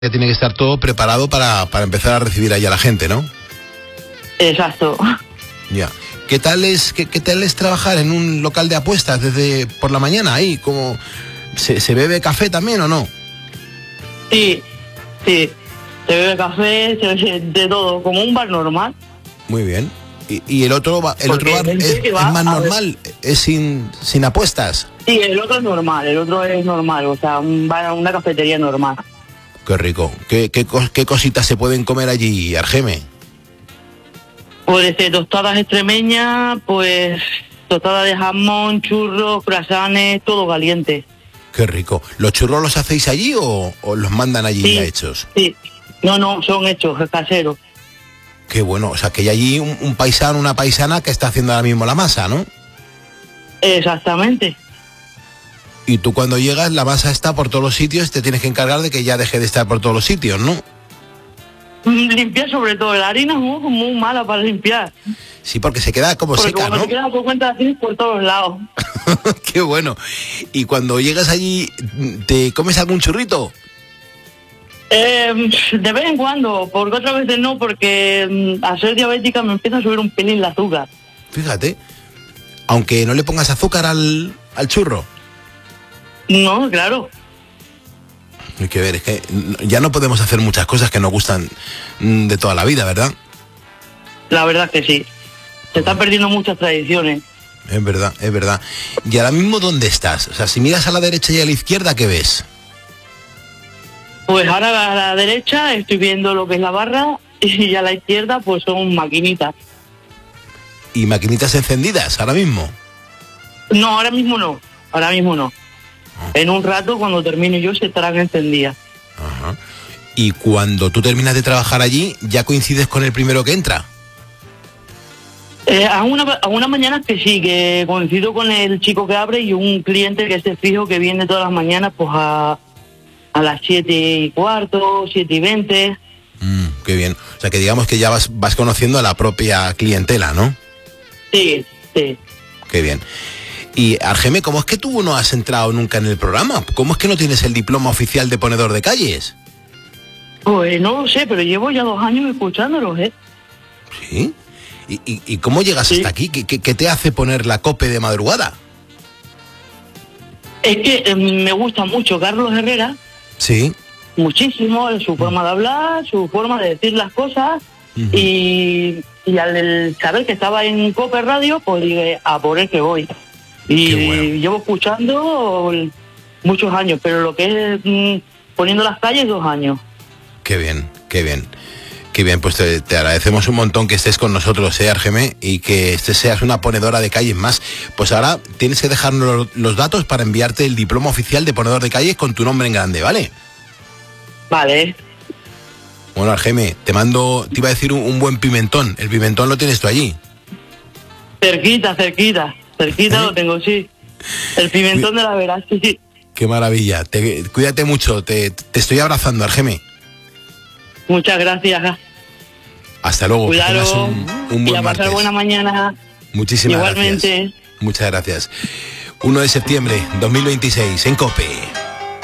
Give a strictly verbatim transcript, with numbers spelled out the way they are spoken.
que tiene que estar todo preparado para, para empezar a recibir ahí a la gente, ¿no? Exacto. Ya. ¿Qué tal es qué, qué tal es trabajar en un local de apuestas desde por la mañana ahí? ¿Cómo, se, ¿Se bebe café también o no? Sí, sí. Se bebe café, se bebe de todo, como un bar normal. Muy bien. ¿Y, y el otro, el Porque otro bar es, es más normal? ¿Es sin, sin apuestas? Sí, el otro es normal, el otro es normal, o sea, un bar, una cafetería normal. Qué rico. ¿Qué, qué, qué cositas se pueden comer allí, Argeme? Pues de tostadas extremeñas, pues tostadas de jamón, churros, croissants, todo caliente. Qué rico. ¿Los churros los hacéis allí o, o los mandan allí sí, ya hechos? Sí, no, no, son hechos, caseros. Qué bueno, o sea que hay allí un, un paisano, una paisana que está haciendo ahora mismo la masa, ¿no? Exactamente. Y tú cuando llegas la masa está por todos los sitios, te tienes que encargar de que ya deje de estar por todos los sitios, ¿no? Limpiar sobre todo, la harina es muy, muy mala para limpiar. Sí, porque se queda como porque seca, como ¿no? se queda por cuenta así por todos lados. Qué bueno. Y cuando llegas allí, ¿te comes algún churrito? Eh, de vez en cuando, porque otras veces no, porque al ser diabética me empieza a subir un pelín el azúcar. Fíjate, aunque no le pongas azúcar al, al churro. No, claro. Hay que ver, es que ya no podemos hacer muchas cosas que nos gustan de toda la vida, ¿verdad? La verdad es que sí. Se están perdiendo muchas tradiciones. Es verdad, es verdad. ¿Y ahora mismo dónde estás? O sea, si miras a la derecha y a la izquierda, ¿qué ves? Pues ahora a la derecha estoy viendo lo que es la barra y a la izquierda pues son maquinitas. ¿Y maquinitas encendidas ahora mismo? No, ahora mismo no. Ahora mismo no. En un rato, cuando termine yo, se estarán encendidas. Ajá. Y cuando tú terminas de trabajar allí, ¿ya coincides con el primero que entra? Eh, a una, a una mañana que sí, que coincido con el chico que abre y un cliente que esté fijo que viene todas las mañanas pues a, a las siete y cuarto, siete y veinte. Mm, qué bien. O sea que digamos que ya vas, vas conociendo a la propia clientela, ¿no? Sí, sí. Qué bien. Y Argeme, ¿cómo es que tú no has entrado nunca en el programa? ¿Cómo es que no tienes el diploma oficial de ponedor de calles? Pues no lo sé, pero llevo ya dos años escuchándolos, ¿eh? ¿Sí? ¿Y, y, y cómo llegas sí. hasta aquí? ¿Qué, qué, ¿Qué te hace poner la COPE de madrugada? Es que eh, me gusta mucho Carlos Herrera. Sí. Muchísimo, su forma de hablar, su forma de decir las cosas. Uh-huh. Y, y al saber que estaba en COPE Radio, pues dije, a por el que voy. Y bueno. Llevo escuchando muchos años, pero lo que es mmm, poniendo las calles, dos años. Qué bien, qué bien. Qué bien, pues te, te agradecemos un montón que estés con nosotros, eh, Argeme, y que este seas una ponedora de calles más. Pues ahora tienes que dejarnos los, los datos para enviarte el diploma oficial de ponedor de calles con tu nombre en grande, ¿vale? Vale. Bueno, Argeme, te mando, te iba a decir un, un buen pimentón. El pimentón lo tienes tú allí. Cerquita, cerquita. Cerquita ¿Eh? Lo tengo, sí. El pimentón de la Vera, sí, sí. Qué maravilla. Te, cuídate mucho. Te, te estoy abrazando, Argeme. Muchas gracias. Hasta luego. Cuidado. Un, un buen y a pasar martes. buena mañana. Muchísimas Igualmente. gracias. Muchas gracias. uno de septiembre dos mil veintiséis en COPE.